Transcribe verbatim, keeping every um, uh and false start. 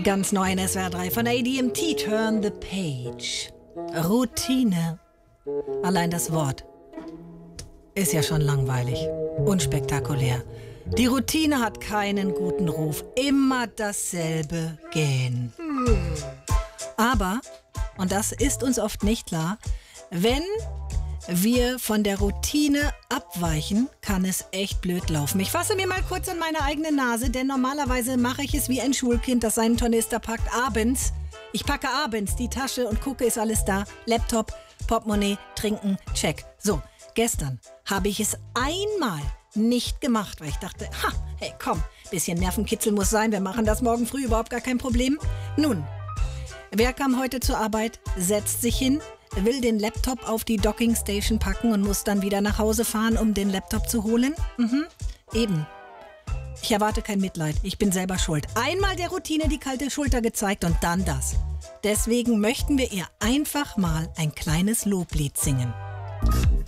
Ganz neu in S W R drei von A D M T, Turn the Page. Routine. Allein das Wort ist ja schon langweilig, unspektakulär. Die Routine hat keinen guten Ruf. Immer dasselbe gehen. Aber, und das ist uns oft nicht klar, wenn wir von der Routine abweichen, kann es echt blöd laufen. Ich fasse mir mal kurz an meine eigene Nase, denn normalerweise mache ich es wie ein Schulkind, das seinen Tornister packt abends. Ich packe abends die Tasche und gucke, ist alles da. Laptop, Portemonnaie, Trinken, check. So, gestern habe ich es einmal nicht gemacht, weil ich dachte, ha, hey, komm, bisschen Nervenkitzel muss sein, wir machen das morgen früh, überhaupt gar kein Problem. Nun, wer kam heute zur Arbeit, setzt sich hin, will den Laptop auf die Dockingstation packen und muss dann wieder nach Hause fahren, um den Laptop zu holen? Mhm, eben. Ich erwarte kein Mitleid, ich bin selber schuld. Einmal der Routine die kalte Schulter gezeigt und dann das. Deswegen möchten wir ihr einfach mal ein kleines Loblied singen.